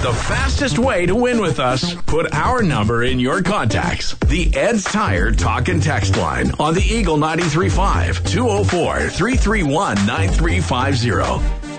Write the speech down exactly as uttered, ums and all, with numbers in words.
The fastest way to win with us, put our number in your contacts. The Ed's Tire Talk and Text line on the Eagle ninety-three point five, two oh four, three three one, nine three five zero.